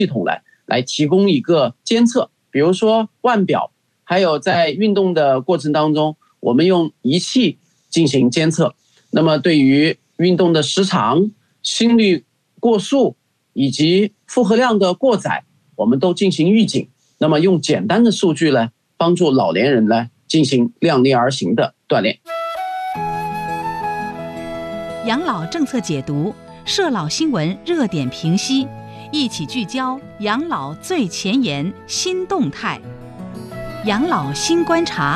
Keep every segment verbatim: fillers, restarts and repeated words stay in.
系统来来提供一个监测，比如说腕表，还有在运动的过程当中，我们用仪器进行监测，那么对于运动的时长、心率过速以及负荷量的过载，我们都进行预警，那么用简单的数据呢，帮助老年人呢进行量力而行的锻炼。 养老政策解读，社老新闻热点评析，一起聚焦养老最前沿新动态，养老新观察。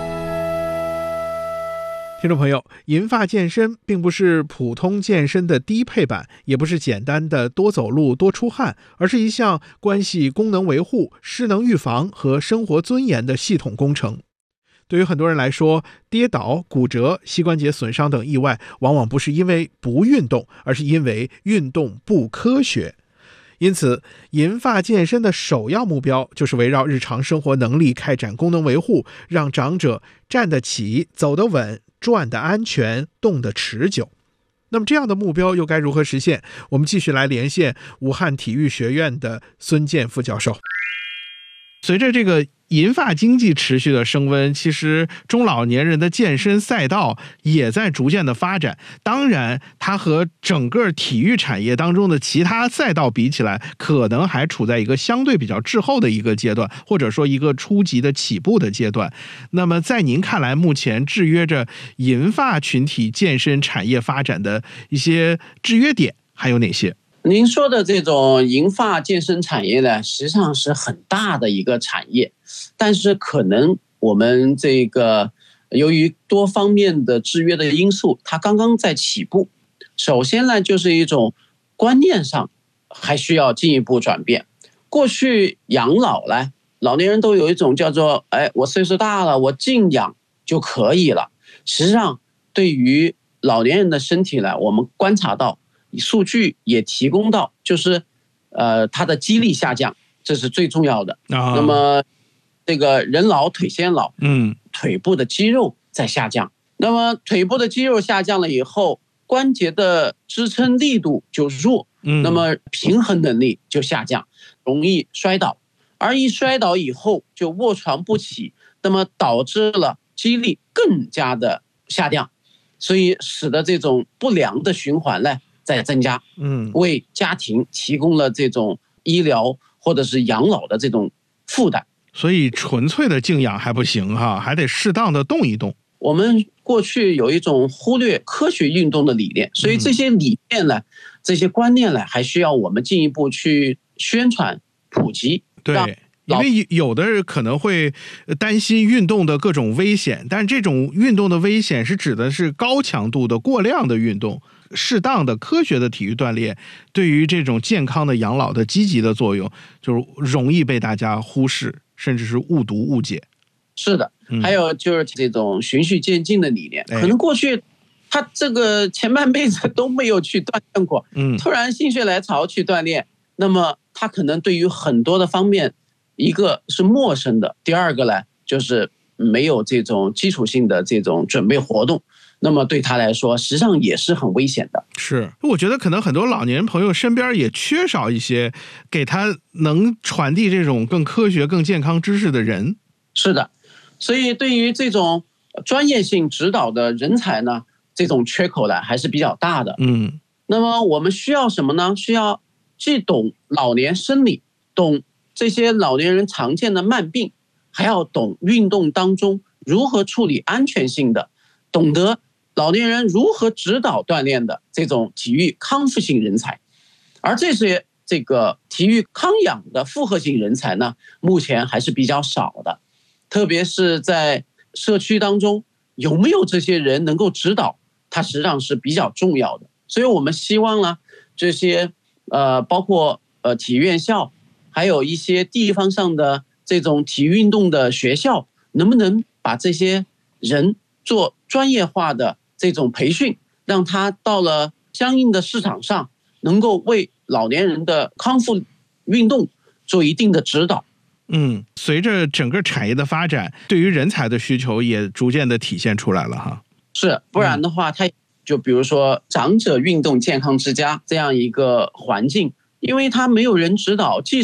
听众朋友，银发健身并不是普通健身的低配版，也不是简单的多走路多出汗，而是一项关系功能维护、失能预防和生活尊严的系统工程。对于很多人来说，跌倒、骨折、膝关节损伤等意外往往不是因为不运动，而是因为运动不科学。因此，银发健身的首要目标就是围绕日常生活能力开展功能维护，让长者站得起、走得稳、转得安全、动得持久。那么这样的目标又该如何实现？我们继续来连线武汉体育学院的孙健副教授。随着这个银发经济持续的升温，其实中老年人的健身赛道也在逐渐的发展。当然，它和整个体育产业当中的其他赛道比起来，可能还处在一个相对比较滞后的一个阶段，或者说一个初级的起步的阶段。那么在您看来，目前制约着银发群体健身产业发展的一些制约点还有哪些？ 您说的这种银发健身产业呢，实际上是很大的一个产业，但是可能我们这个由于多方面的制约的因素，它刚刚在起步。首先呢，就是一种观念上还需要进一步转变。过去养老呢，老年人都有一种叫做，哎，我岁数大了，我静养就可以了。实际上，对于老年人的身体呢，我们观察到。数据也提供到，就是呃，它的肌力下降，这是最重要的。哦、那么，这个人老腿先老，嗯，腿部的肌肉在下降。那么腿部的肌肉下降了以后，关节的支撑力度就弱，嗯，那么平衡能力就下降，容易摔倒。而一摔倒以后就卧床不起，那么导致了肌力更加的下降，所以使得这种不良的循环呢。在增加，嗯，为家庭提供了这种医疗或者是养老的这种负担。 所以纯粹的静养还不行哈，还得适当的动一动。 我们过去有一种忽略科学运动的理念，所以这些理念呢，嗯、这些观念呢，还需要我们进一步去宣传普及。 对。因为有的人可能会担心运动的各种危险，但这种运动的危险是指的是高强度的过量的运动，适当的科学的体育锻炼对于这种健康的养老的积极的作用，就是容易被大家忽视，甚至是误读误解。 是的，还有就是这种循序渐进的理念，嗯、可能过去他这个前半辈子都没有去锻炼过，嗯，突然心血来潮去锻炼，那么他可能对于很多的方面。一个是陌生的，第二个呢，就是没有这种基础性的这种准备活动，那么对他来说，实际上也是很危险的。 是，我觉得可能很多老年朋友身边也缺少一些给他能传递这种更科学、更健康知识的人。 是的，所以对于这种专业性指导的人才呢，这种缺口呢还是比较大的。嗯，那么我们需要什么呢？需要既懂老年生理，懂。这些老年人常见的慢病，还要懂运动当中如何处理安全性的，懂得老年人如何指导锻炼的这种体育康复性人才。而这些这个体育康养的复合型人才呢，目前还是比较少的，特别是在社区当中，有没有这些人能够指导，它实际上是比较重要的。所以我们希望呢，这些呃，包括呃体育院校。还有一些地方上的这种体育运动的学校，能不能把这些人做专业化的这种培训，让他到了相应的市场上，能够为老年人的康复运动做一定的指导。 嗯，随着整个产业的发展，对于人才的需求也逐渐的体现出来了哈。 是，不然的话，他就比如说长者运动健康之家这样一个环境，因为他没有人指导，即